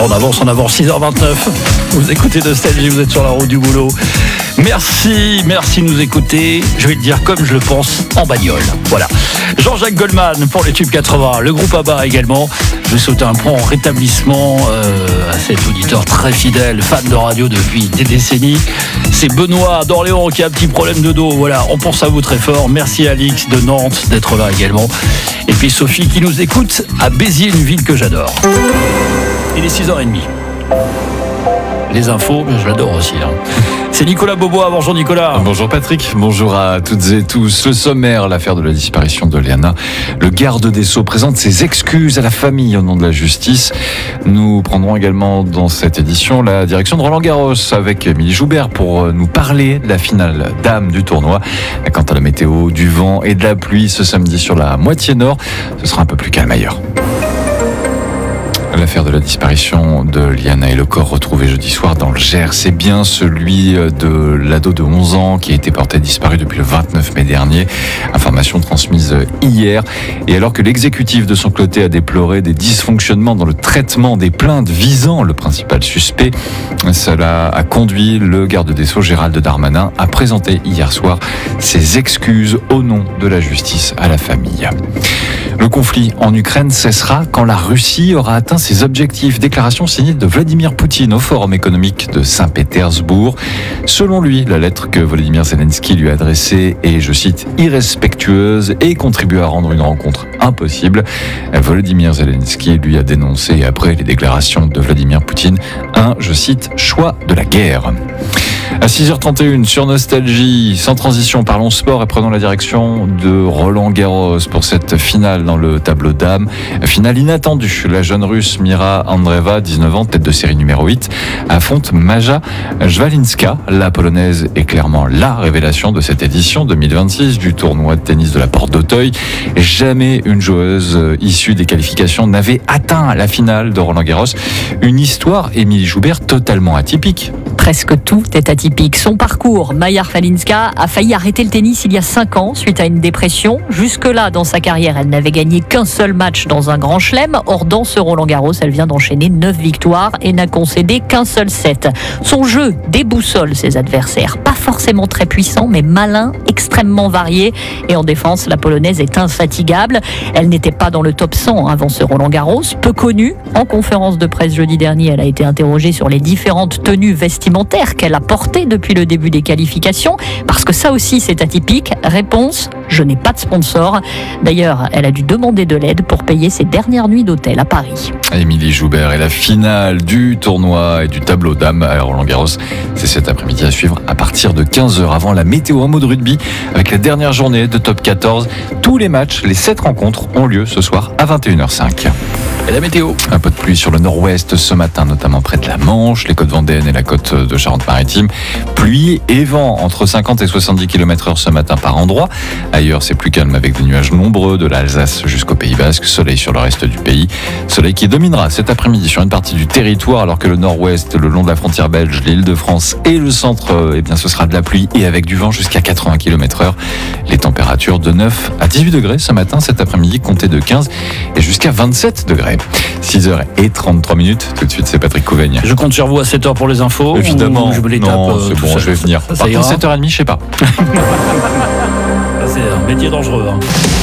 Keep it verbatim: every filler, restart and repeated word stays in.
On avance, on avance, six heures vingt-neuf. Vous écoutez Nostalgie, vous êtes sur la route du boulot. Merci, merci de nous écouter. Je vais le dire comme je le pense, en bagnole. Voilà. Jean-Jacques Goldman pour les tubes quatre-vingts, le groupe ABBA également. Je souhaite un prompt rétablissement euh, à cet auditeur très fidèle, fan de radio depuis des décennies. C'est Benoît d'Orléans qui a un petit problème de dos. Voilà, on pense à vous très fort. Merci à Alix de Nantes d'être là également. Et puis Sophie qui nous écoute à Béziers, une ville que j'adore. Il est six heures trente. Les infos, je l'adore aussi. Hein. C'est Nicolas Beaubois. Bonjour Nicolas. Bonjour Patrick, bonjour à toutes et tous. Le sommaire, l'affaire de la disparition de Liana. Le garde des Sceaux présente ses excuses à la famille au nom de la justice. Nous prendrons également dans cette édition la direction de Roland Garros avec Émilie Joubert pour nous parler de la finale dame du tournoi. Quant à la météo, du vent et de la pluie ce samedi sur la moitié nord, ce sera un peu plus calme ailleurs. L'affaire de la disparition de Liana et le corps retrouvé jeudi soir dans le Gers, c'est bien celui de l'ado de onze ans qui a été porté disparu depuis le vingt-neuf mai dernier. Information transmise hier. Et alors que l'exécutif de son côté a déploré des dysfonctionnements dans le traitement des plaintes visant le principal suspect, cela a conduit le garde des Sceaux Gérald Darmanin à présenter hier soir ses excuses au nom de la justice à la famille. Le conflit en Ukraine cessera quand la Russie aura atteint ses objectifs. Déclaration signée de Vladimir Poutine au Forum économique de Saint-Pétersbourg. Selon lui, la lettre que Volodymyr Zelensky lui a adressée est, je cite, irrespectueuse et contribue à rendre une rencontre impossible. Volodymyr Zelensky lui a dénoncé, après les déclarations de Vladimir Poutine, un, je cite, choix de la guerre. À six heures trente et une sur Nostalgie, sans transition, parlons sport et prenons la direction de Roland Garros pour cette finale dans le tableau dames. Finale inattendue. La jeune russe Mira Andreeva, dix-neuf ans, tête de série numéro huit, affronte Maja Jwalinska. La polonaise est clairement la révélation de cette édition deux mille vingt-six du tournoi de tennis de la Porte d'Auteuil. Jamais une joueuse issue des qualifications n'avait atteint la finale de Roland Garros. Une histoire, Émilie Joubert, totalement atypique. Presque tout est atypique. Son parcours, Maja Jwalinska a failli arrêter le tennis il y a cinq ans suite à une dépression. Jusque-là, dans sa carrière, elle n'avait gagné qu'un seul match dans un grand chelem. Or, dans ce Roland Garros, elle vient d'enchaîner neuf victoires et n'a concédé qu'un seul set. Son jeu déboussole ses adversaires. Pas forcément très puissant, mais malin, extrêmement varié. Et en défense, la Polonaise est infatigable. Elle n'était pas dans le top cent avant ce Roland Garros. Peu connue. En conférence de presse jeudi dernier, elle a été interrogée sur les différentes tenues vestimentaires qu'elle a portées depuis le début des qualifications, parce que ça aussi c'est atypique. Réponse, je n'ai pas de sponsor. D'ailleurs, elle a dû demander de l'aide pour payer ses dernières nuits d'hôtel à Paris. Émilie Joubert et la finale du tournoi et du tableau dames à Roland Garros, c'est cet après-midi à suivre à partir de quinze heures. Avant la météo, un mot de rugby avec la dernière journée de top quatorze. Tous les matchs, les sept rencontres ont lieu ce soir à vingt et une heures cinq. Et la météo. Un peu de pluie sur le nord-ouest ce matin, notamment près de la Manche, les côtes vendéennes et la côte de Charente-Maritime. Pluie et vent entre cinquante et soixante-dix kilomètres heure ce matin par endroit. Ailleurs, c'est plus calme avec des nuages nombreux de l'Alsace jusqu'au Pays Basque. Soleil sur le reste du pays. Soleil qui dominera cet après-midi sur une partie du territoire, alors que le nord-ouest, le long de la frontière belge, l'Île-de-France et le centre, eh bien, ce sera de la pluie et avec du vent jusqu'à quatre-vingts kilomètres heure. Les températures de neuf à dix-huit degrés ce matin, cet après-midi, comptez de quinze et jusqu'à vingt-sept degrés. six heures trente-trois minutes. Tout de suite, c'est Patrick Couvaigne. Je compte sur vous à sept heures pour les infos. Évidemment. Je me les tape, non, euh, c'est bon, ça, je vais ça, venir. ça, ça Par contre, ira. sept heures trente, je sais pas. C'est un métier dangereux. Hein.